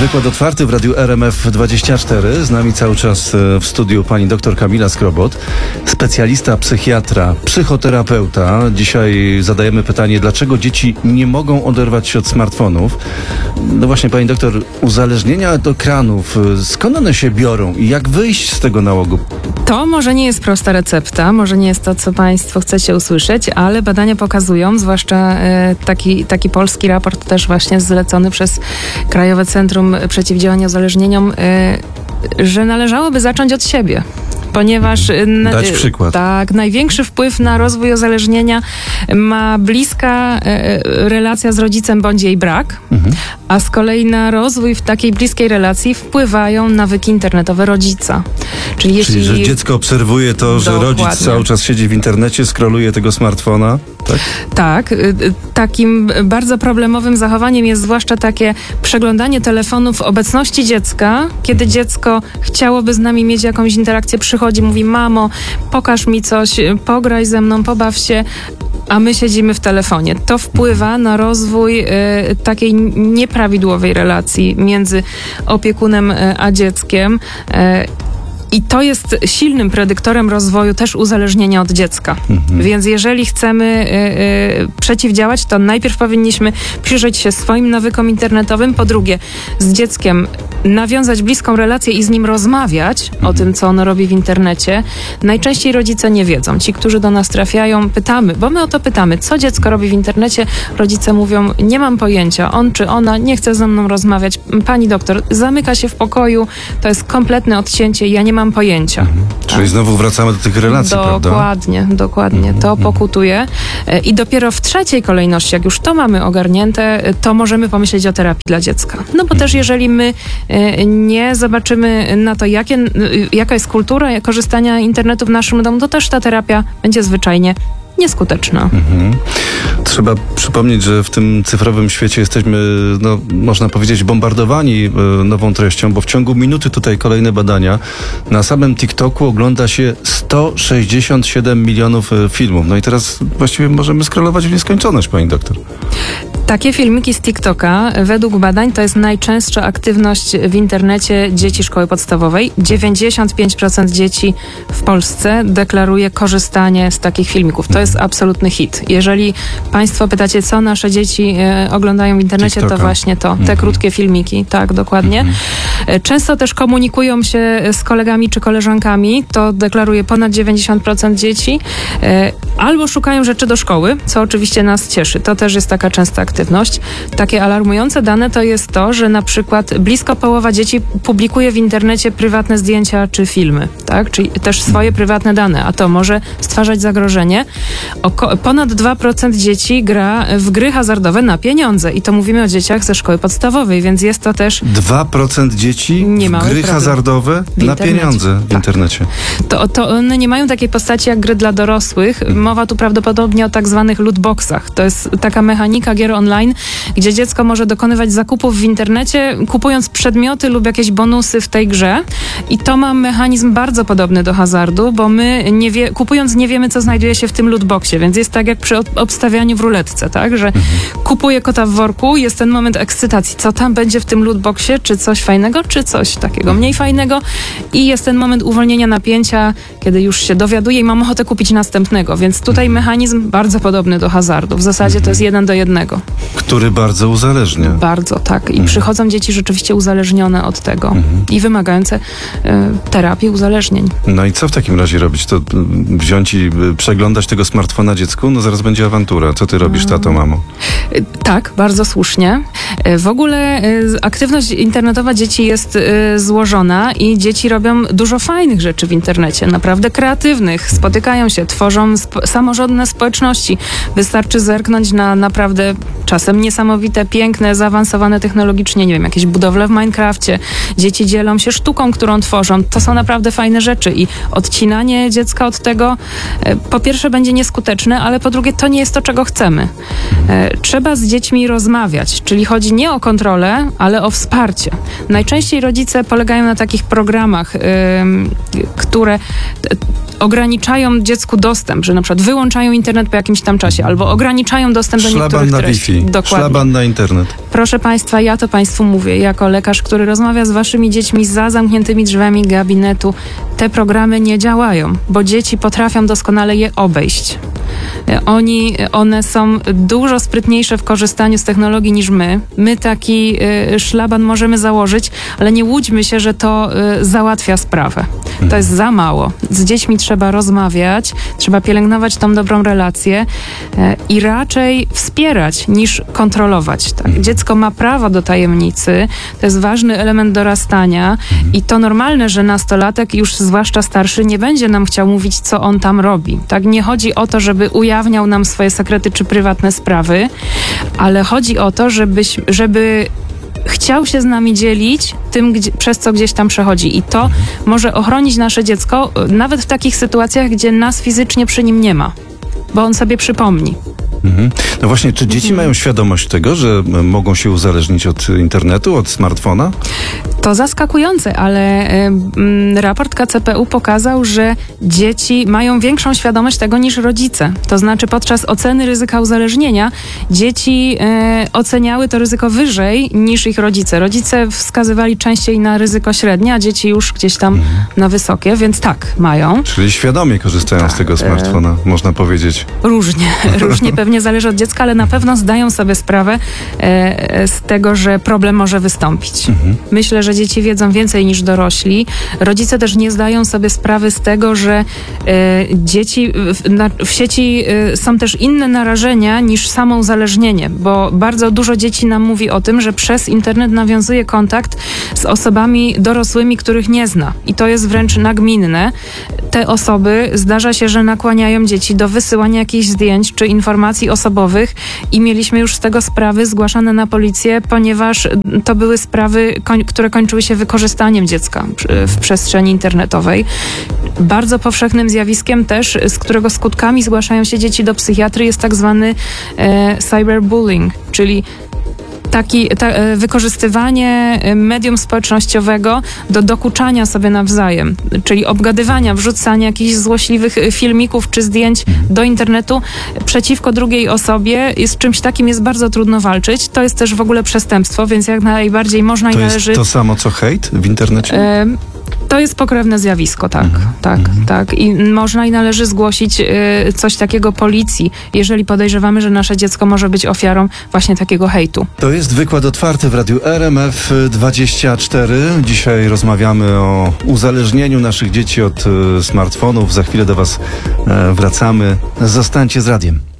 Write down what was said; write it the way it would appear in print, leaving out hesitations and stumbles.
Wykład otwarty w radiu RMF24. Z nami cały czas w studiu pani dr Kamila Skrobot, specjalista, psychiatra, psychoterapeuta. Dzisiaj zadajemy pytanie, dlaczego dzieci nie mogą oderwać się od smartfonów. No właśnie, pani doktor, uzależnienia od ekranów, skąd one się biorą i jak wyjść z tego nałogu? To może nie jest prosta recepta, może nie jest to, co państwo chcecie usłyszeć, ale badania pokazują, zwłaszcza taki polski raport też właśnie zlecony przez Krajowe Centrum Przeciwdziałania Uzależnieniom, że należałoby zacząć od siebie. Ponieważ dać przykład. Tak, największy wpływ na rozwój uzależnienia ma bliska relacja z rodzicem bądź jej brak, a z kolei na rozwój w takiej bliskiej relacji wpływają nawyki internetowe rodzica. Czyli że dziecko obserwuje to, że Dokładnie. rodzic cały czas siedzi w internecie, scrolluje tego smartfona. Tak? Tak, takim bardzo problemowym zachowaniem jest zwłaszcza takie przeglądanie telefonu w obecności dziecka, kiedy dziecko chciałoby z nami mieć jakąś interakcję, przychodzi, mówi: mamo, pokaż mi coś, pograj ze mną, pobaw się, a my siedzimy w telefonie. To wpływa na rozwój takiej nieprawidłowej relacji między opiekunem a dzieckiem. I to jest silnym predyktorem rozwoju też uzależnienia od dziecka. Więc jeżeli chcemy przeciwdziałać, to najpierw powinniśmy przyjrzeć się swoim nawykom internetowym, po drugie z dzieckiem nawiązać bliską relację i z nim rozmawiać o tym, co ono robi w internecie. Najczęściej rodzice nie wiedzą. Ci, którzy do nas trafiają, pytamy, bo my o to pytamy, co dziecko robi w internecie. Rodzice mówią: nie mam pojęcia, on czy ona nie chce ze mną rozmawiać. Pani doktor, zamyka się w pokoju, to jest kompletne odcięcie, ja nie mam pojęcia. Czyli znowu wracamy do tych relacji, prawda? Dokładnie. To pokutuje. I dopiero w trzeciej kolejności, jak już to mamy ogarnięte, to możemy pomyśleć o terapii dla dziecka. No bo też jeżeli my nie zobaczymy na to, jaka jest kultura korzystania internetu w naszym domu, to też ta terapia będzie zwyczajnie nieskuteczna. Trzeba przypomnieć, że w tym cyfrowym świecie jesteśmy, no, można powiedzieć, bombardowani nową treścią, bo w ciągu minuty, tutaj kolejne badania, na samym TikToku ogląda się 167 milionów filmów. No i teraz właściwie możemy scrollować w nieskończoność, pani doktor. Takie filmiki z TikToka, według badań, to jest najczęstsza aktywność w internecie dzieci szkoły podstawowej. 95% dzieci w Polsce deklaruje korzystanie z takich filmików. To jest absolutny hit. Jeżeli państwo pytacie, co nasze dzieci oglądają w internecie, TikToka. To właśnie to, te krótkie filmiki. Tak, dokładnie. Często też komunikują się z kolegami czy koleżankami. To deklaruje ponad 90% dzieci. Albo szukają rzeczy do szkoły, co oczywiście nas cieszy. To też jest taka częsta aktywność. Takie alarmujące dane to jest to, że na przykład blisko połowa dzieci publikuje w internecie prywatne zdjęcia czy filmy, tak? Czyli też swoje prywatne dane, a to może stwarzać zagrożenie. Ponad 2% dzieci gra w gry hazardowe na pieniądze i to mówimy o dzieciach ze szkoły podstawowej, więc jest to też... 2% dzieci w gry hazardowe na pieniądze w internecie. To one nie mają takiej postaci jak gry dla dorosłych. Mowa tu prawdopodobnie o tak zwanych lootboxach. To jest taka mechanika gier online, gdzie dziecko może dokonywać zakupów w internecie, kupując przedmioty lub jakieś bonusy w tej grze. I to ma mechanizm bardzo podobny do hazardu, bo my kupując nie wiemy, co znajduje się w tym lootboxie, więc jest tak jak przy obstawianiu w ruletce, tak? Że kupuję kota w worku, jest ten moment ekscytacji. Co tam będzie w tym lootboxie? Czy coś fajnego, czy coś takiego mniej fajnego? I jest ten moment uwolnienia napięcia, kiedy już się dowiaduję i mam ochotę kupić następnego. Więc tutaj mechanizm bardzo podobny do hazardu. W zasadzie to jest 1:1. Który bardzo uzależnia. Bardzo, tak. I przychodzą dzieci rzeczywiście uzależnione od tego i wymagające terapii uzależnień. No i co w takim razie robić? To wziąć i przeglądać tego smartfona dziecku? No zaraz będzie awantura. Co ty robisz, tato, mamo? Tak, bardzo słusznie. W ogóle aktywność internetowa dzieci jest złożona i dzieci robią dużo fajnych rzeczy w internecie, naprawdę kreatywnych. Spotykają się, tworzą samorządne społeczności. Wystarczy zerknąć na naprawdę czasem niesamowite, piękne, zaawansowane technologicznie, nie wiem, jakieś budowle w Minecrafcie. Dzieci dzielą się sztuką, którą tworzą. To są naprawdę fajne rzeczy i odcinanie dziecka od tego po pierwsze będzie nieskuteczne, ale po drugie to nie jest to, czego chcemy. Trzeba z dziećmi rozmawiać, czyli chodzi nie o kontrolę, ale o wsparcie. Najczęściej rodzice polegają na takich programach, które ograniczają dziecku dostęp, że na przykład wyłączają internet po jakimś tam czasie, albo ograniczają dostęp do Szlaban niektórych na treści. Wi-Fi, Dokładnie. szlaban na internet. Proszę Państwa, ja to Państwu mówię, jako lekarz, który rozmawia z Waszymi dziećmi za zamkniętymi drzwiami gabinetu, te programy nie działają, bo dzieci potrafią doskonale je obejść. One są dużo sprytniejsze w korzystaniu z technologii niż my. My taki szlaban możemy założyć, ale nie łudźmy się, że to załatwia sprawę. To jest za mało. Z dziećmi trzeba rozmawiać, trzeba pielęgnować tą dobrą relację i raczej wspierać niż kontrolować. Tak? Dziecko ma prawo do tajemnicy, to jest ważny element dorastania i to normalne, że nastolatek, już zwłaszcza starszy, nie będzie nam chciał mówić, co on tam robi. Tak? Nie chodzi o to, żeby ujawniał nam swoje sekrety czy prywatne sprawy, ale chodzi o to, żeby chciał się z nami dzielić tym, przez co gdzieś tam przechodzi. I to może ochronić nasze dziecko nawet w takich sytuacjach, gdzie nas fizycznie przy nim nie ma, bo on sobie przypomni. No właśnie, czy dzieci mają świadomość tego, że mogą się uzależnić od internetu, od smartfona? To zaskakujące, ale raport KCPU pokazał, że dzieci mają większą świadomość tego niż rodzice. To znaczy podczas oceny ryzyka uzależnienia dzieci oceniały to ryzyko wyżej niż ich rodzice. Rodzice wskazywali częściej na ryzyko średnie, a dzieci już gdzieś tam na wysokie, więc tak, mają. Czyli świadomie korzystają z tego smartfona, można powiedzieć. Różnie pewnie zależy od dziecka, ale na pewno zdają sobie sprawę z tego, że problem może wystąpić. Myślę, że dzieci wiedzą więcej niż dorośli. Rodzice też nie zdają sobie sprawy z tego, że dzieci w sieci są też inne narażenia niż samo uzależnienie, bo bardzo dużo dzieci nam mówi o tym, że przez internet nawiązuje kontakt z osobami dorosłymi, których nie zna. I to jest wręcz nagminne. Te osoby zdarza się, że nakłaniają dzieci do wysyłania jakichś zdjęć czy informacji osobowych i mieliśmy już z tego sprawy zgłaszane na policję, ponieważ to były sprawy, które kończyły się wykorzystaniem dziecka w przestrzeni internetowej. Bardzo powszechnym zjawiskiem też, z którego skutkami zgłaszają się dzieci do psychiatry, jest tak zwany cyberbullying, czyli wykorzystywanie medium społecznościowego do dokuczania sobie nawzajem, czyli obgadywania, wrzucania jakichś złośliwych filmików czy zdjęć do internetu przeciwko drugiej osobie. Z czymś takim jest bardzo trudno walczyć. To jest też w ogóle przestępstwo, więc jak najbardziej można i należy... To jest to samo co hejt w internecie? To jest pokrewne zjawisko, tak. I można i należy zgłosić coś takiego policji, jeżeli podejrzewamy, że nasze dziecko może być ofiarą właśnie takiego hejtu. To jest wykład otwarty w Radiu RMF24. Dzisiaj rozmawiamy o uzależnieniu naszych dzieci od smartfonów. Za chwilę do Was wracamy. Zostańcie z radiem.